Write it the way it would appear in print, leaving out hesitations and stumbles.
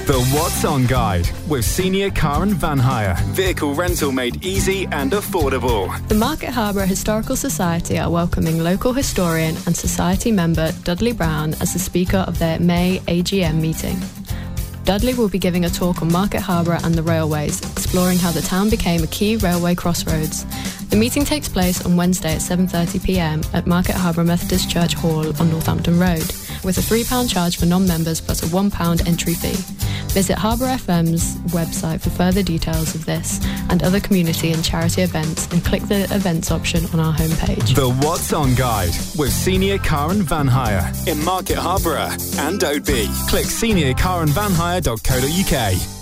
The What's On Guide with Senior Car and Van Hire. Vehicle rental made easy and affordable. The Market Harbour Historical Society are welcoming local historian and society member Dudley Brown as the speaker of their May AGM meeting. Dudley will be giving a talk on Market Harbour and the railways, exploring how the town became a key railway crossroads. The meeting takes place on Wednesday at 7:30pm at Market Harbour Methodist Church Hall on Northampton Road, with a £3 charge for non-members plus a £1 entry fee. Visit Harbour FM's website for further details of this and other community and charity events and click the events option on our homepage. The What's On Guide with Senior Car and Van Hire in Market Harborough and Oadby. Click seniorcarandvanhire.co.uk.